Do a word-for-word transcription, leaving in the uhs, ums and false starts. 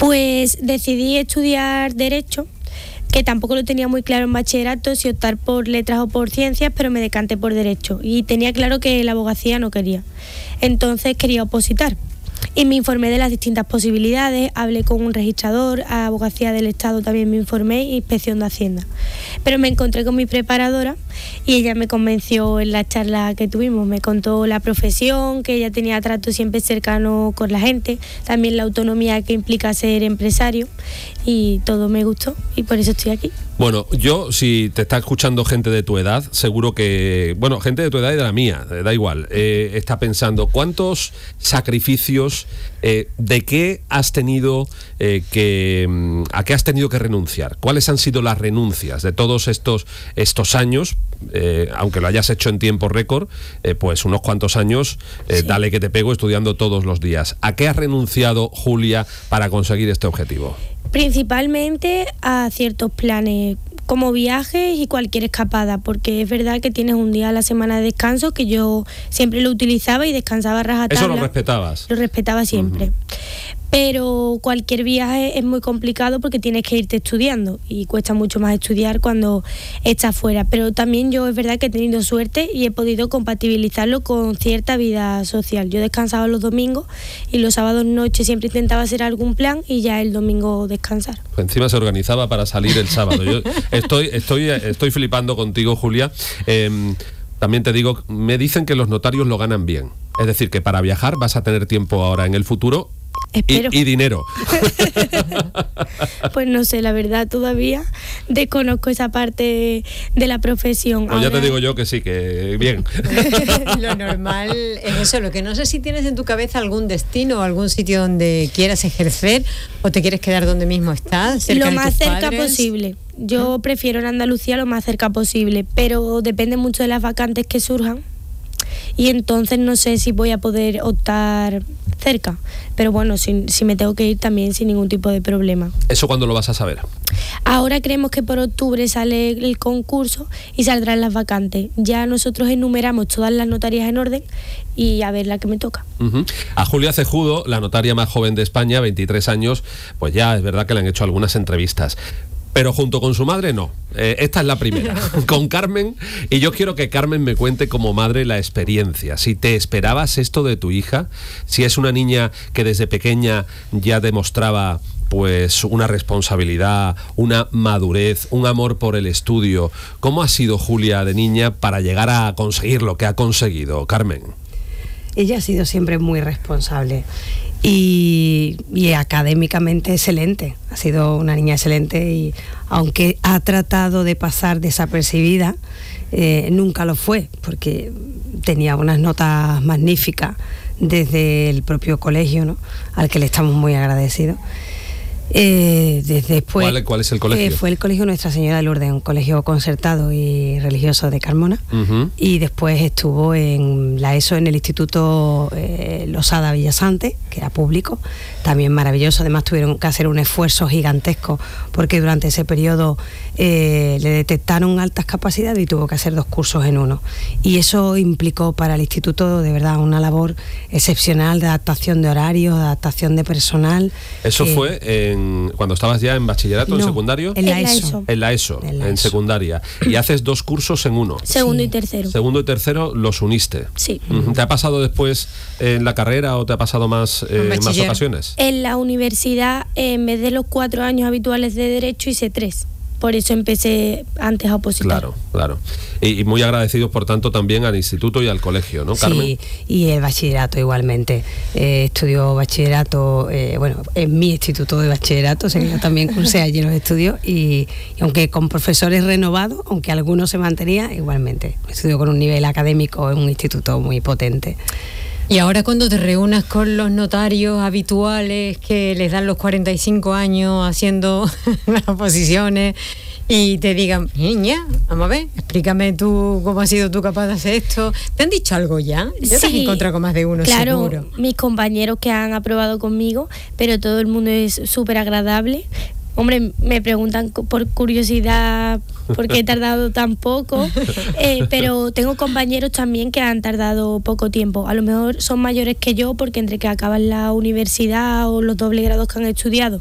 Pues decidí estudiar Derecho, que tampoco lo tenía muy claro en bachillerato, si optar por letras o por ciencias, pero me decanté por Derecho y tenía claro que la abogacía no quería. Entonces quería opositar y me informé de las distintas posibilidades, hablé con un registrador, a Abogacía del Estado también me informé y Inspección de Hacienda. Pero me encontré con mi preparadora y ella me convenció en la charla que tuvimos, me contó la profesión, que ella tenía trato siempre cercano con la gente, también la autonomía que implica ser empresario y todo me gustó y por eso estoy aquí. Bueno, yo, si te está escuchando gente de tu edad, seguro que, bueno, gente de tu edad y de la mía, da igual, eh, está pensando, ¿cuántos sacrificios, eh, de qué has tenido eh, que, a qué has tenido que renunciar? ¿Cuáles han sido las renuncias de todos estos, estos años? Eh, aunque lo hayas hecho en tiempo récord, eh, pues unos cuantos años, eh, sí. Dale que te pego estudiando todos los días. ¿A qué has renunciado, Julia, para conseguir este objetivo? Principalmente a ciertos planes como viajes y cualquier escapada, porque es verdad que tienes un día a la semana de descanso que yo siempre lo utilizaba y descansaba a rajatabla. ¿Eso lo respetabas? Lo respetaba siempre. Uh-huh. Pero cualquier viaje es muy complicado porque tienes que irte estudiando y cuesta mucho más estudiar cuando estás fuera. Pero también yo es verdad que he tenido suerte y he podido compatibilizarlo con cierta vida social. Yo descansaba los domingos y los sábados noche siempre intentaba hacer algún plan y ya el domingo descansar. Pues encima se organizaba para salir el sábado. Yo estoy, estoy, estoy flipando contigo, Julia. Eh, También te digo, me dicen que los notarios lo ganan bien. Es decir, que para viajar vas a tener tiempo ahora en el futuro. Espero. Y, y dinero. Pues no sé, la verdad todavía desconozco esa parte de la profesión. Pues ahora... ya te digo yo que sí, que bien. Lo normal es eso, lo que no sé si tienes en tu cabeza algún destino o algún sitio donde quieras ejercer o te quieres quedar donde mismo estás, cerca lo de más tus cerca padres. posible. Yo ¿Mm? prefiero en Andalucía lo más cerca posible, pero depende mucho de las vacantes que surjan. Y entonces no sé si voy a poder optar cerca, pero bueno, si, si me tengo que ir también sin ningún tipo de problema. ¿Eso cuándo lo vas a saber? Ahora creemos que por octubre sale el concurso y saldrán las vacantes. Ya nosotros enumeramos todas las notarías en orden y a ver la que me toca. Uh-huh. A Julia Cejudo, la notaria más joven de España, veintitrés años, pues ya es verdad que le han hecho algunas entrevistas. Pero junto con su madre no, eh, esta es la primera, con Carmen, y yo quiero que Carmen me cuente como madre la experiencia, si te esperabas esto de tu hija, si es una niña que desde pequeña ya demostraba pues una responsabilidad, una madurez, un amor por el estudio. ¿Cómo ha sido Julia de niña para llegar a conseguir lo que ha conseguido, Carmen? Ella ha sido siempre muy responsable. Y, y académicamente excelente, ha sido una niña excelente y aunque ha tratado de pasar desapercibida, eh, nunca lo fue porque tenía unas notas magníficas desde el propio colegio, ¿no? Al que le estamos muy agradecidos. Eh, desde después, ¿Cuál, ¿Cuál es el colegio? Eh, fue el colegio Nuestra Señora de Lourdes, un colegio concertado y religioso de Carmona. Uh-huh. Y después estuvo en la ESO en el Instituto eh, Losada Villasante, que era público, también maravilloso. Además tuvieron que hacer un esfuerzo gigantesco porque durante ese periodo eh, le detectaron altas capacidades y tuvo que hacer dos cursos en uno. Y eso implicó para el instituto de verdad una labor excepcional de adaptación de horarios, de adaptación de personal. Eso eh, fue en cuando estabas ya en bachillerato, no, en secundario. En la ESO. En la ESO, en, la en ESO. secundaria. Y haces dos cursos en uno. Segundo sí. y tercero. Segundo y tercero los uniste. Sí. ¿Te ha pasado después en la carrera o te ha pasado más eh, en más ocasiones? En la universidad, en vez de los cuatro años habituales de Derecho, hice tres. Por eso empecé antes a opositar. Claro, claro. Y, y muy agradecidos, por tanto, también al instituto y al colegio, ¿no, Carmen? Sí, y el bachillerato igualmente. Eh, estudió bachillerato, eh, bueno, en mi instituto de bachillerato, o sea que yo también cursé allí los estudios, y, y aunque con profesores renovados, aunque algunos se mantenía, igualmente. Estudió con un nivel académico en un instituto muy potente. Y ahora cuando te reúnas con los notarios habituales que les dan los cuarenta y cinco años haciendo las oposiciones y te digan, niña, vamos a ver, explícame tú cómo has sido tú capaz de hacer esto. ¿Te han dicho algo ya? Ya sí, te has encontrado con más de uno, claro, seguro. Mis compañeros que han aprobado conmigo, pero todo el mundo es súper agradable. Hombre, me preguntan por curiosidad por qué he tardado tan poco, eh, pero tengo compañeros también que han tardado poco tiempo. A lo mejor son mayores que yo porque entre que acaban la universidad o los doble grados que han estudiado